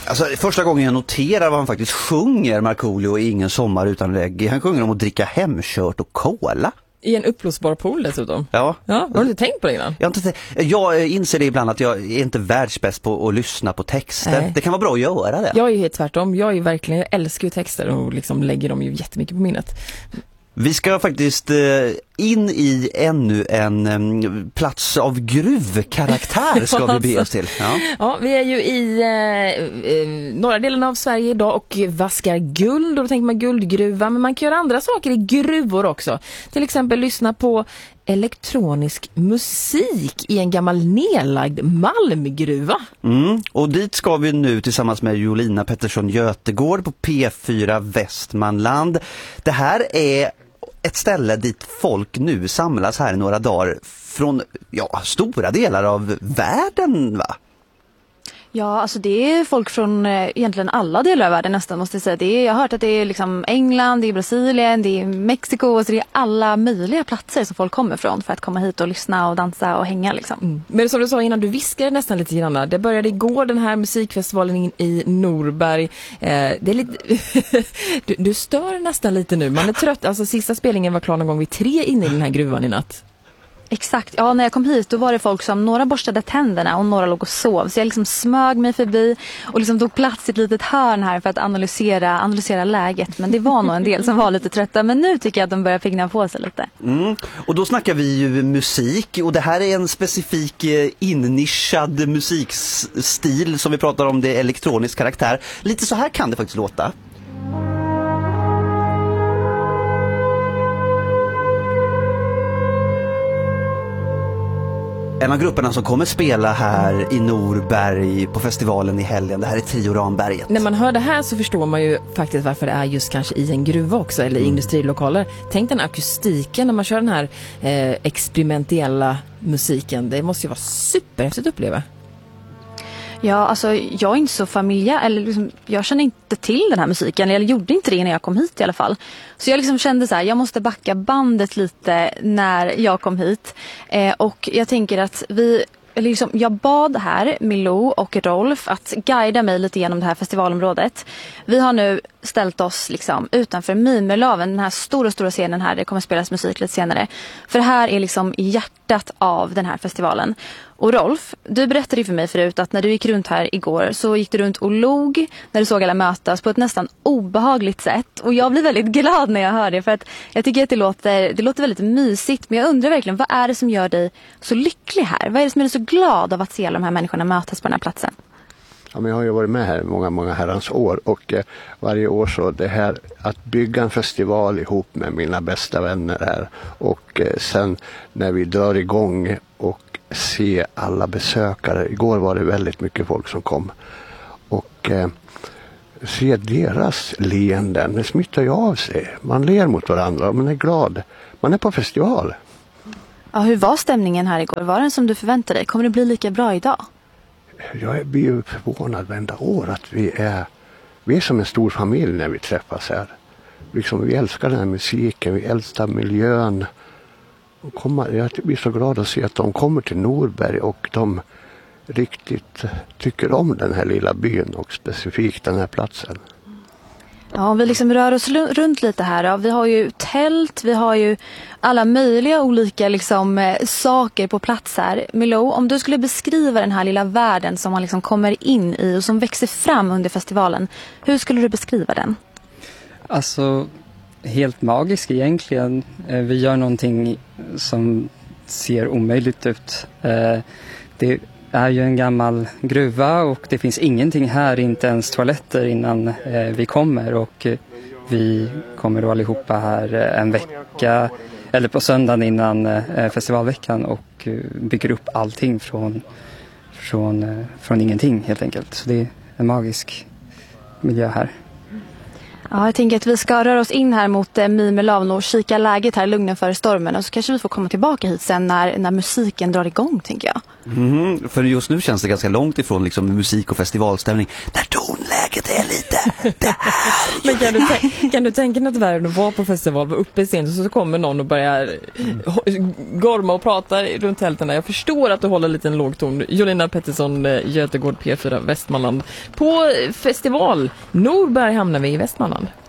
Alltså, första gången jag noterar vad han faktiskt sjunger, Markoolio, i Ingen sommar utan reggae. Han sjunger om att dricka hemkört och cola. I en uppblåsbar pool dessutom. Ja. Har du inte tänkt på det innan? Jag inser det ibland att jag är inte världsbäst på att lyssna på texter. Nej. Det kan vara bra att göra det. Jag är ju helt tvärtom. Jag älskar ju texter och liksom lägger dem ju jättemycket på minnet. Vi ska faktiskt in i ännu en plats av gruvkaraktär ska vi be oss till. Ja, vi är ju i norra delen av Sverige idag och vaskar guld. Och då tänker man guldgruva, men man kan göra andra saker i gruvor också. Till exempel lyssna på elektronisk musik i en gammal nedlagd malmgruva. Och dit ska vi nu tillsammans med Jolina Pettersson Götegård på P4 Västmanland. Det här är ett ställe dit folk nu samlas här i några dagar från stora delar av världen, va? Ja, alltså det är folk från egentligen alla delar av världen nästan, måste jag säga. Jag har hört att det är liksom England, det är Brasilien, det är Mexiko, så det är alla möjliga platser som folk kommer från för att komma hit och lyssna och dansa och hänga liksom. Men som du sa innan, du viskade nästan lite grann. Det började igår, den här musikfestivalen i Norberg. Det är lite du stör nästan lite nu. Man är trött. Alltså sista spelningen var klar någon gång vid 3 inne i den här gruvan i natt. Exakt, ja, när jag kom hit då var det folk som några borstade tänderna och några låg och sov. Så jag liksom smög mig förbi och liksom tog plats i ett litet hörn här för att analysera läget. Men det var nog en del som var lite trötta, men nu tycker jag att de börjar pigna på sig lite. Och då snackar vi ju musik, och det här är en specifik innischad musikstil som vi pratar om, det är elektronisk karaktär. Lite så här kan det faktiskt låta. En av grupperna som kommer spela här i Norberg på festivalen i helgen, det här är Trio Ramberget. När man hör det här så förstår man ju faktiskt varför det är just kanske i en gruva också, eller i industrilokaler. Tänk den akustiken när man kör den här experimentella musiken. Det måste ju vara superhäftigt att uppleva. Ja, alltså jag är inte så familjär, eller liksom, jag känner inte till den här musiken, eller jag gjorde inte det när jag kom hit i alla fall. Så jag liksom kände så här, jag måste backa bandet lite när jag kom hit. Och jag tänker att jag bad här Milou och Rolf att guida mig lite genom det här festivalområdet. Vi har nu ställt oss liksom utanför Mimerlaven, den här stora scenen här, det kommer spelas musik lite senare. För det här är liksom i hjärtat av den här festivalen. Och Rolf, du berättade för mig förut att när du gick runt här igår så gick du runt och log när du såg alla mötas på ett nästan obehagligt sätt. Och jag blir väldigt glad när jag hör det, för att jag tycker att det låter väldigt mysigt. Men jag undrar verkligen, vad är det som gör dig så lycklig här? Vad är det som är så glad av att se alla de här människorna mötas på den här platsen? Ja, men jag har ju varit med här många herrans år, och varje år så det här att bygga en festival ihop med mina bästa vänner här, och sen när vi drar igång och se alla besökare. Igår var det väldigt mycket folk som kom, och se deras leenden, det smittar ju av sig. Man ler mot varandra och man är glad. Man är på festival. Ja, hur var stämningen här igår? Var den som du förväntade dig? Kommer det bli lika bra idag? Jag blir ju förvånad varenda år att vi är som en stor familj när vi träffas här. Liksom, vi älskar den här musiken, vi älskar miljön. Jag blir så glad att se att de kommer till Norberg och de riktigt tycker om den här lilla byn och specifikt den här platsen. Ja, vi liksom rör oss runt lite här. Ja. Vi har ju tält, vi har ju alla möjliga olika liksom, saker på plats här. Milou, om du skulle beskriva den här lilla världen som man liksom kommer in i och som växer fram under festivalen, hur skulle du beskriva den? Alltså, helt magisk egentligen. Vi gör någonting som ser omöjligt ut. Det är ju en gammal gruva och det finns ingenting här, inte ens toaletter innan vi kommer, och vi kommer då allihopa här en vecka eller på söndagen innan festivalveckan och bygger upp allting från ingenting helt enkelt. Så det är en magisk miljö här. Ja, jag tänker att vi ska röra oss in här mot Mimerlaven och kika läget här i lugnen före stormen, och så kanske vi får komma tillbaka hit sen när musiken drar igång, tänker jag. För just nu känns det ganska långt ifrån liksom musik och festivalstämning. Där tonläget läget är lite. Det är Men kan du tänka något värre att vara på festival, vara uppe i scen, så kommer någon och börjar gorma och prata runt tälten. Jag förstår att du håller lite en låg ton. Jolina Pettersson, Götegård P4 Västmanland. På festival Norberg hamnar vi i Västmanland.